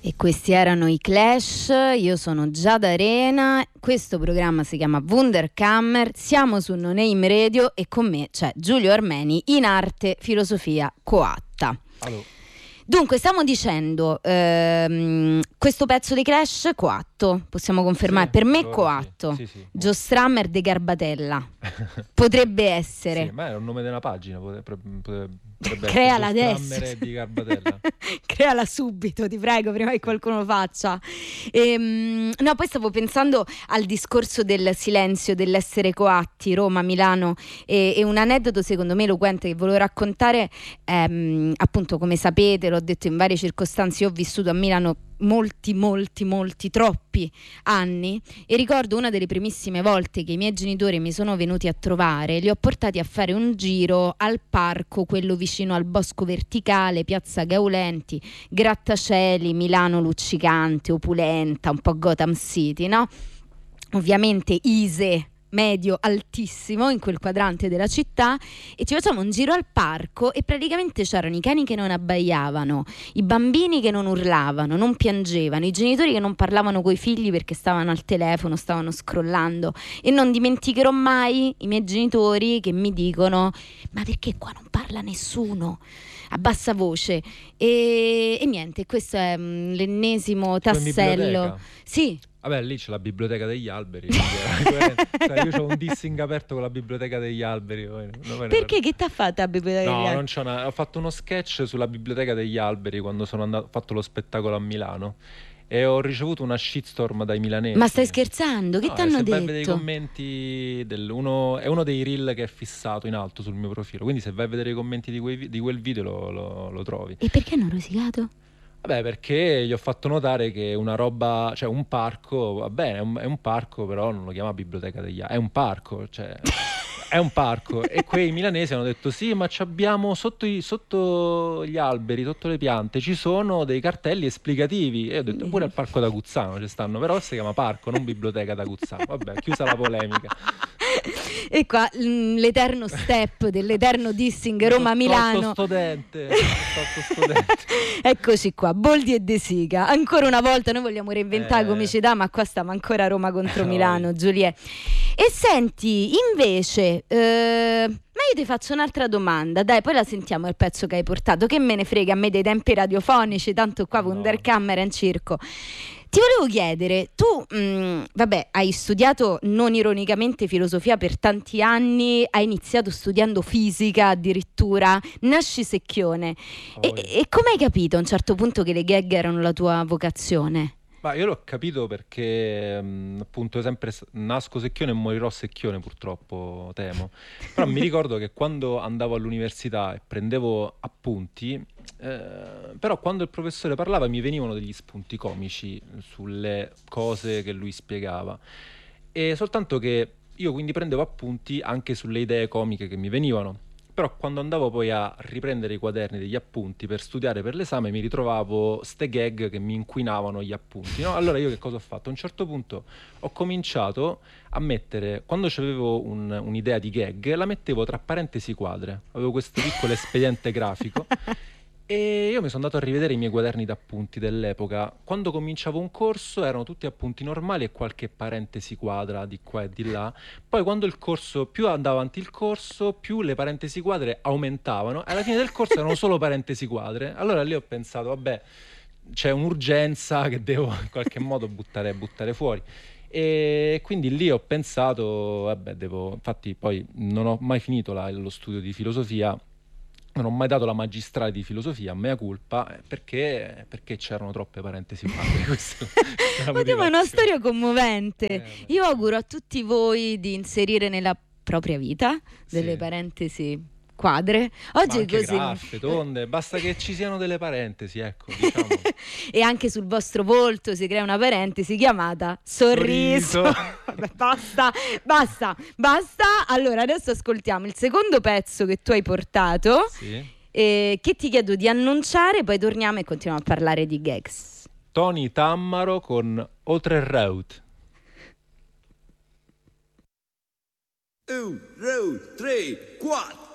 E questi erano i Clash, io sono Giada Arena, questo programma si chiama Wunderkammer, siamo su No Name Radio e con me c'è Giulio Armeni in arte filosofia coatta. Allora. Dunque, stiamo dicendo, questo pezzo dei Clash coatto, possiamo confermare, Sì, per me coatto, sì. Joe Strummer de Garbatella, potrebbe essere. Sì, ma è un nome di una pagina, potrebbe Creala essere adesso. di Garbatella. Creala subito, ti prego, prima che qualcuno lo faccia. No, poi stavo pensando al discorso del silenzio, dell'essere coatti, Roma, Milano, e un aneddoto secondo me eloquente che volevo raccontare, appunto, come sapete, l'ho detto in varie circostanze, io ho vissuto a Milano molti, troppi anni e ricordo una delle primissime volte che i miei genitori mi sono venuti a trovare, li ho portati a fare un giro al parco, quello vicino al Bosco Verticale, Piazza Gaulenti, grattacieli, Milano luccicante, opulenta, un po' Gotham City, no? Ovviamente Ise medio altissimo in quel quadrante della città, e ci facciamo un giro al parco e praticamente c'erano i cani che non abbaiavano, i bambini che non urlavano, non piangevano, i genitori che non parlavano coi figli perché stavano al telefono, stavano scrollando, e non dimenticherò mai i miei genitori che mi dicono: ma perché qua non parla nessuno? A bassa voce. E niente, questo è l'ennesimo tassello. Sì. Vabbè, lì c'è la biblioteca degli alberi. Cioè, io ho un dissing aperto con la biblioteca degli alberi. Perché? Che t'ha fatto la biblioteca degli alberi? No, non c'ho ho fatto uno sketch sulla biblioteca degli alberi quando ho fatto lo spettacolo a Milano e ho ricevuto una shitstorm dai milanesi. Ma stai scherzando? Che t'hanno detto? Se vai a vedere i commenti è uno dei reel che è fissato in alto sul mio profilo, quindi se vai a vedere i commenti di quel video lo trovi. E perché hanno rosicato? Vabbè, perché gli ho fatto notare che una roba, cioè un parco, va bene, è un parco, però non lo chiama biblioteca degli alberi, è un parco, cioè è un parco. E quei milanesi hanno detto: sì, ma abbiamo sotto gli alberi, sotto le piante, ci sono dei cartelli esplicativi. E ho detto: pure al parco d'Aguzzano ci stanno, però si chiama parco, non biblioteca d'Aguzzano. Vabbè, chiusa la polemica. E qua l'eterno step dell'eterno dissing Roma-Milano. Studente. Eccoci qua, Boldi e De Sica. Ancora una volta noi vogliamo reinventare comicità, ma qua stiamo ancora a Roma contro Milano, Giuliè. E senti, invece, ma io ti faccio un'altra domanda, dai, poi la sentiamo il pezzo che hai portato, che me ne frega a me dei tempi radiofonici, tanto qua Wunderkammer è in circo. Ti volevo chiedere, tu vabbè, hai studiato non ironicamente filosofia per tanti anni, hai iniziato studiando fisica addirittura, nasci secchione. E come hai capito a un certo punto che le gag erano la tua vocazione? Ma io l'ho capito perché appunto sempre nasco secchione e morirò secchione, purtroppo, temo. Però mi ricordo che quando andavo all'università e prendevo appunti, però quando il professore parlava mi venivano degli spunti comici sulle cose che lui spiegava. E soltanto che io quindi prendevo appunti anche sulle idee comiche che mi venivano. Però quando andavo poi a riprendere i quaderni degli appunti per studiare per l'esame mi ritrovavo ste gag che mi inquinavano gli appunti, no? Allora io che cosa ho fatto? A un certo punto ho cominciato a mettere, quando avevo un'idea di gag, la mettevo tra parentesi quadre. Avevo questo piccolo espediente grafico e io mi sono andato a rivedere i miei quaderni d'appunti dell'epoca. Quando cominciavo un corso erano tutti appunti normali e qualche parentesi quadra di qua e di là. Poi quando il corso, più andava avanti il corso, più le parentesi quadre aumentavano e alla fine del corso erano solo parentesi quadre. Allora lì ho pensato, vabbè, c'è un'urgenza che devo in qualche modo buttare fuori. E quindi lì ho pensato, vabbè, infatti poi non ho mai finito lo studio di filosofia. Non ho mai dato la magistrale di filosofia, mea culpa, perché c'erano troppe parentesi quadre. Ma è una storia commovente. Io auguro a tutti voi di inserire nella propria vita delle parentesi quadre. Oggi è così. Graffe, tonde, basta che ci siano delle parentesi, ecco, diciamo. E anche sul vostro volto si crea una parentesi chiamata sorriso. Vabbè, basta. Allora adesso ascoltiamo il secondo pezzo che tu hai portato, che ti chiedo di annunciare, poi torniamo e continuiamo a parlare di gags. Tony Tammaro con Oltre Road. 1, 2, 3, 4